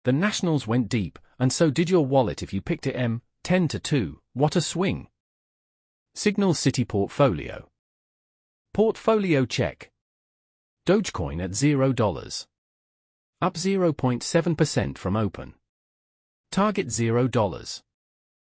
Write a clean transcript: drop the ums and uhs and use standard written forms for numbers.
The Nationals went deep, and so did your wallet if you picked it. 10-2, what a swing. Signal City Portfolio. Portfolio check. Dogecoin at $0. Up 0.7% from open. Target $0.